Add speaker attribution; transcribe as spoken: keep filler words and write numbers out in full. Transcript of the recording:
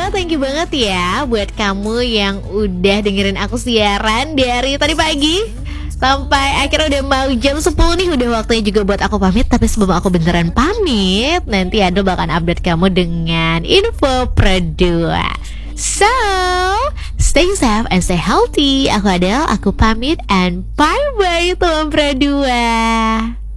Speaker 1: Adel, thank you banget ya buat kamu yang udah dengerin aku siaran dari tadi pagi sampai akhirnya udah mau jam sepuluh nih. Udah waktunya juga buat aku pamit. Tapi sebelum aku beneran pamit, nanti Adel bakal update kamu dengan info Perdua. So, stay safe and stay healthy. Aku Adel, aku pamit and bye-bye teman Perdua.